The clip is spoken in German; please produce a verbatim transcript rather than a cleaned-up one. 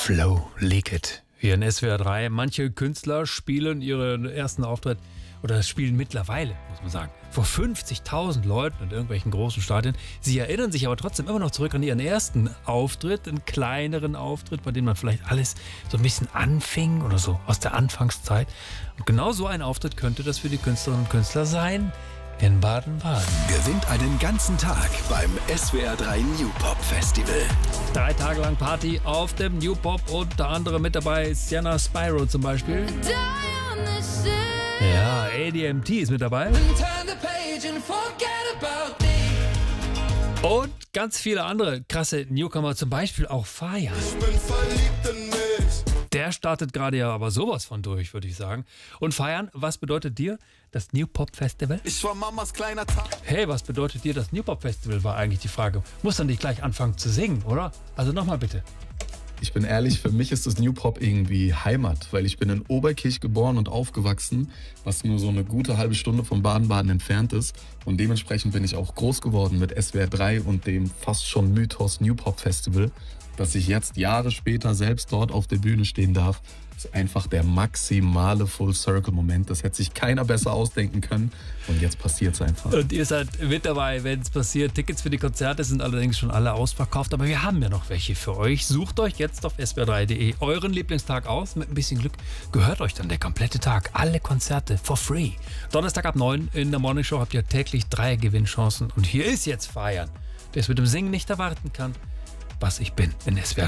Flow, Leak It. Hier in S W R drei. Manche Künstler spielen ihren ersten Auftritt oder spielen mittlerweile, muss man sagen, vor fünfzigtausend Leuten in irgendwelchen großen Stadien. Sie erinnern sich aber trotzdem immer noch zurück an ihren ersten Auftritt, einen kleineren Auftritt, bei dem man vielleicht alles so ein bisschen anfing oder so aus der Anfangszeit. Und genau so ein Auftritt könnte das für die Künstlerinnen und Künstler sein in Baden-Baden. Gewinnt einen ganzen Tag beim S W R drei New Pop Festival. Drei Tage lang Party auf dem New Pop, unter anderem mit dabei Sienna Spyro zum Beispiel. Ja, A D M T ist mit dabei. Und ganz viele andere krasse Newcomer, zum Beispiel auch Fayard. Ich bin verliebt in mich. Der startet gerade ja aber sowas von durch, würde ich sagen. Und Fayard, was bedeutet dir das New Pop Festival? Ich war Mamas kleiner Tag. Hey, was bedeutet dir das New Pop Festival, war eigentlich die Frage. Muss dann nicht gleich anfangen zu singen, oder? Also nochmal bitte. Ich bin ehrlich, für mich ist das New Pop irgendwie Heimat, weil ich bin in Oberkirch geboren und aufgewachsen, was nur so eine gute halbe Stunde von Baden-Baden entfernt ist. Und dementsprechend bin ich auch groß geworden mit S W R drei und dem fast schon Mythos New Pop Festival. Dass ich jetzt Jahre später selbst dort auf der Bühne stehen darf, ist einfach der maximale Full-Circle-Moment. Das hätte sich keiner besser ausdenken können. Und jetzt passiert es einfach. Und ihr seid mit dabei, wenn es passiert. Tickets für die Konzerte sind allerdings schon alle ausverkauft. Aber wir haben ja noch welche für euch. Sucht euch jetzt auf S W R drei punkt de euren Lieblingstag aus. Mit ein bisschen Glück gehört euch dann der komplette Tag. Alle Konzerte for free. Donnerstag ab neun in der Morning Show habt ihr täglich drei Gewinnchancen. Und hier ist jetzt Fayard, der es mit dem Singen nicht erwarten kann, was ich bin in S W R.